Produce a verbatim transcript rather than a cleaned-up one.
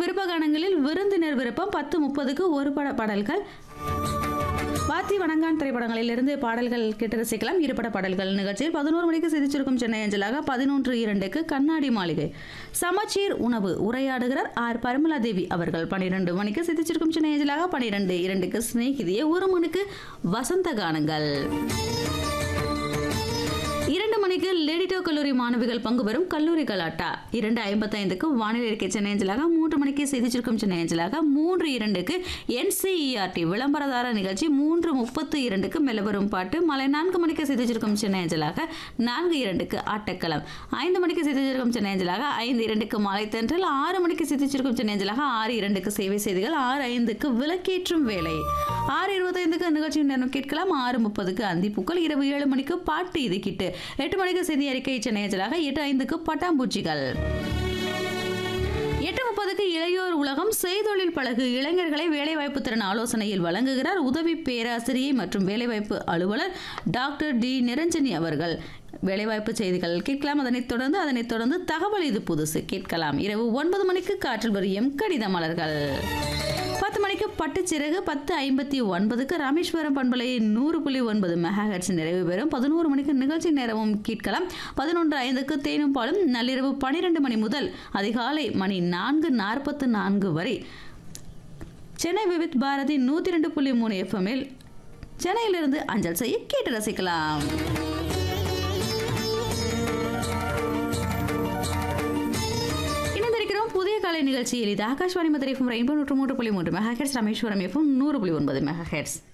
விருப்ப கானங்களில் விருந்தினர் விருப்பம் பத்து முப்பதுக்கு ஒரு பட பாடல்கள், வாத்தி வணங்கான் திரைப்படங்களிலிருந்து பாடல்கள் கேட்டு ரசிக்கலாம். இருபட பாடல்கள் நிகழ்ச்சியில் பதினோரு மணிக்கு சிதிச்சிருக்கும் சென்னை அஞ்சலாக, பதினொன்று இரண்டுக்கு கண்ணாடி மாளிகை சமச்சீர் உணவு உரையாடுகிறார் ஆர் பரிமலா தேவி அவர்கள். பனிரெண்டு மணிக்கு சிதிச்சிருக்கும் சென்னை அஞ்சலாக, பனிரெண்டு இரண்டுக்கு சிநேகிதியே, ஒரு மணிக்கு வசந்த கானங்கள், இரண்டு மணிக்கு லேடிடோ கல்லூரி மாணவிகள் பங்கு பெறும் கல்லூரி கலாட்டா, இரண்டு ஐம்பத்தி ஐந்துக்கு வானிலை இருக்கை சென்னை அஞ்சலாக, மூன்று மணிக்கு செய்திச்சிருக்கும் சென்னை அஞ்சலாக, மூன்று இரண்டுக்கு என்சிஇஆர்டி விளம்பரதார நிகழ்ச்சி, மூன்று முப்பத்து இரண்டுக்கு மெலவரும் பாட்டு மாலை நான்கு மணிக்கு செய்திச்சிருக்கும் சென்னை அஞ்சலாக, நான்கு இரண்டுக்கு ஆட்டக்களம், ஐந்து மணிக்கு செய்திச்சிருக்கும் சென்னை அஞ்சலாக, ஐந்து இரண்டுக்கு மாலை தென்றல், ஆறு மணிக்கு செய்திச்சிருக்கும் சென்னை அஞ்சலாக, ஆறு இரண்டுக்கு சேவை செய்திகள், ஆறு ஐந்துக்கு விளக்கேற்றும் வேலை, ஆறு இருபத்தைந்துக்கு நிகழ்ச்சி நேரம் கேட்கலாம், ஆறு முப்பதுக்கு அந்திப்பூக்கள், இரவு ஏழு மணிக்கு பாட்டு இது கிட்டு, எட்டு மணிக்கு செய்தி அறிக்கை சென்னை அஞ்சலாக, எட்டு ஐந்துக்கு பட்டாம்பூச்சிகள், எட்டு முப்பதுக்கு இளையோர் உலகம் செய்தொழில் பழகு இளைஞர்களை வேலைவாய்ப்பு திறன் ஆலோசனையில் வழங்குகிறார் உதவி பேராசிரியை மற்றும் வேலைவாய்ப்பு அலுவலர் டாக்டர் டி நிரஞ்சனி அவர்கள். வேலைவாய்ப்பு செய்திகள் கேட்கலாம். அதனைத் தொடர்ந்து அதனைத் தொடர்ந்து தகவல் இது புதுசு கேட்கலாம். இரவு ஒன்பது மணிக்கு காற்றில் வரியும் கடித மலர்கள், பத்து மணிக்கு பட்டுச்சிறகு, பத்து ஐம்பத்தி ஒன்பதுக்கு ராமேஸ்வரம் பண்பலை நூறு புள்ளி ஒன்பது மெகாஹெர்ட்ஸ் நிறைவு பெறும். பதினோரு மணிக்கு நிகழ்ச்சி நேரமும் கேட்கலாம். பதினொன்று ஐந்துக்கு தேனும் பாலும், நள்ளிரவு பனிரெண்டு மணி முதல் அதிகாலை மணி நான்கு நாற்பத்து நான்கு வரை சென்னை விவித் பாரதி நூற்றி ரெண்டு புள்ளி மூணு எஃப்எம்மில் சென்னையிலிருந்து அஞ்சல் செய்ய கேட்டு ரசிக்கலாம். புதிய காலை நிகழ்ச்சியில் இது ஆகாஷ்வாணி மதுரை எஃப்எம் ரெயின்போ நூற்று மூன்று புள்ளி மூன்று மெகாஹெர்ட்ஸ், ராமேஸ்வரம் எஃப்எம் நூறு புள்ளி ஒன்பது மெகாஹெர்ட்ஸ்.